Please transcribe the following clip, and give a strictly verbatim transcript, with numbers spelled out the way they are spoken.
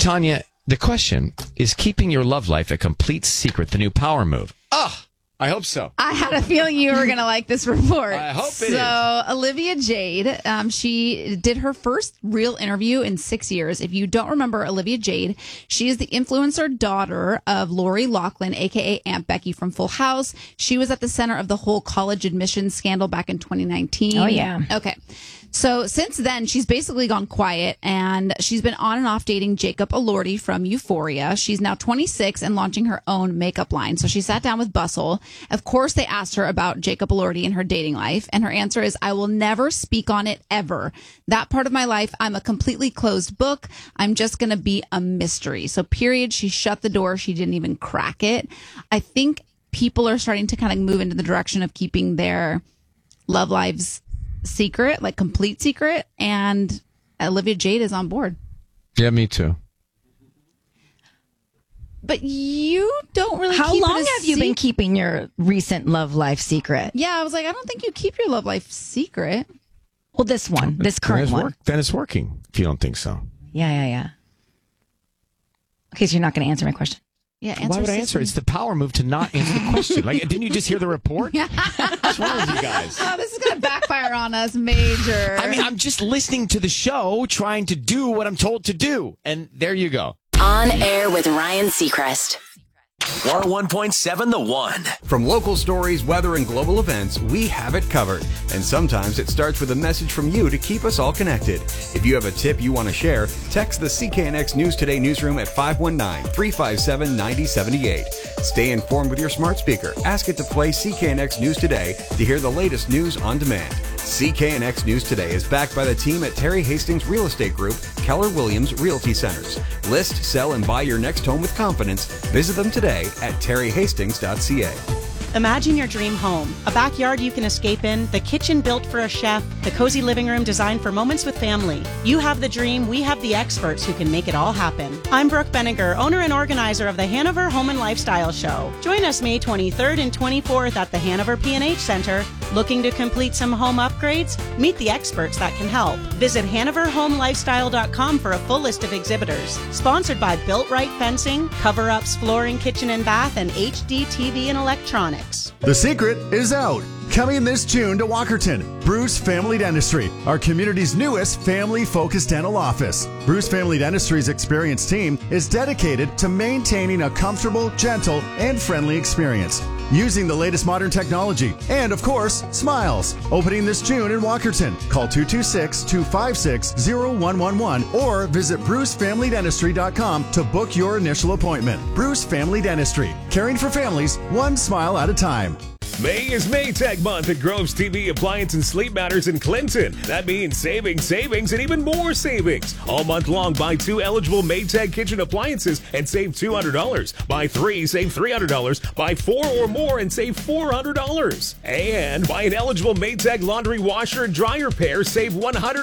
Tanya, the question is keeping your love life a complete secret, the new power move. Oh, I hope so. I had a feeling you were going to like this report. I hope it so, is. So, Olivia Jade, um, she did her first real interview in six years. If you don't remember Olivia Jade, she is the influencer daughter of Lori Loughlin, a k a. Aunt Becky from Full House. She was at the center of the whole college admissions scandal back in twenty nineteen. Oh, yeah. Okay. So since then, she's basically gone quiet, and she's been on and off dating Jacob Elordi from Euphoria. She's now twenty-six and launching her own makeup line. So she sat down with Bustle. Of course, they asked her about Jacob Elordi and her dating life, and her answer is, I will never speak on it ever. That part of my life, I'm a completely closed book. I'm just going to be a mystery. So period, she shut the door. She didn't even crack it. I think people are starting to kind of move into the direction of keeping their love lives secret, like complete secret, and Olivia Jade is on board. Yeah, me too. But you don't really How keep long it a have you sec- been keeping your recent love life secret? Yeah, I was like, I don't think you keep your love life secret. Well, this one, this then current it's one. work- then it's working, if you don't think so. Yeah, yeah, yeah. Okay, so you're not going to answer my question. Yeah, answer Why would I system. answer? It's the power move to not answer the question. Like, didn't you just hear the report? What's wrong with you guys? Oh, this is going to backfire on us major. I mean, I'm just listening to the show, trying to do what I'm told to do. And there you go. On Air with Ryan Seacrest. one oh one point seven The One. From local stories, weather, and global events, we have it covered. And sometimes it starts with a message from you to keep us all connected. If you have a tip you want to share, text the C K N X News Today newsroom at five one nine, three five seven, nine oh seven eight. Stay informed with your smart speaker. Ask it to play C K N X News Today to hear the latest news on demand. C K N X News Today is backed by the team at Terry Hastings Real Estate Group, Keller Williams Realty Centers. List, sell, and buy your next home with confidence. Visit them today at terry hastings dot c a. Imagine your dream home, a backyard you can escape in, the kitchen built for a chef, the cozy living room designed for moments with family. You have the dream, we have the experts who can make it all happen. I'm Brooke Benninger, owner and organizer of the Hanover Home and Lifestyle Show. Join us May twenty-third and twenty-fourth at the Hanover P and H Center. Looking to complete some home upgrades? Meet the experts that can help. Visit hanover home lifestyle dot com for a full list of exhibitors. Sponsored by Built Right Fencing, Cover-Ups, Flooring, Kitchen and Bath, and H D T V and Electronics. The secret is out. Coming this June to Walkerton, Bruce Family Dentistry, our community's newest family-focused dental office. Bruce Family Dentistry's experienced team is dedicated to maintaining a comfortable, gentle, and friendly experience, using the latest modern technology, and of course, smiles. Opening this June in Walkerton. Call two two six, two five six, zero one one one or visit bruce family dentistry dot com to book your initial appointment. Bruce Family Dentistry, caring for families one smile at a time. May is Maytag month at Groves T V Appliance and Sleep Matters in Clinton. That means savings, savings, and even more savings. All month long, buy two eligible Maytag kitchen appliances and save two hundred dollars. Buy three, save three hundred dollars. Buy four or more and save four hundred dollars. And buy an eligible Maytag laundry washer and dryer pair, save one hundred dollars.